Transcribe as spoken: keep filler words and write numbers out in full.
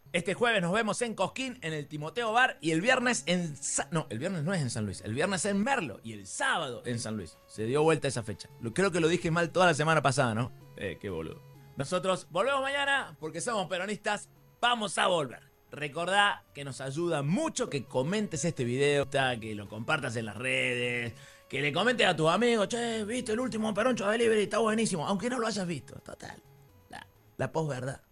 Este jueves nos vemos en Cosquín, en el Timoteo Bar, y el viernes en... Sa no, el viernes no es en San Luis, el viernes en Merlo, y el sábado en San Luis. Se dio vuelta esa fecha. Lo, creo que lo dije mal toda la semana pasada, ¿no? Eh, qué boludo. Nosotros volvemos mañana, porque somos peronistas, vamos a volver. Recordá que nos ayuda mucho que comentes este video, que lo compartas en las redes, que le comentes a tus amigos, che, viste el último Peroncho Delivery, está buenísimo, aunque no lo hayas visto, total. La, la posverdad.